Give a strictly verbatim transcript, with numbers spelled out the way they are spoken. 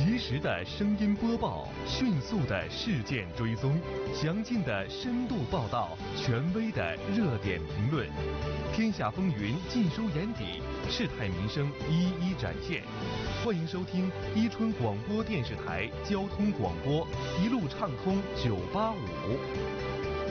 及时的声音播报，迅速的事件追踪，详尽的深度报道，权威的热点评论，天下风云尽收眼底，事态民生一一展现。欢迎收听伊春广播电视台交通广播，一路畅通九八五。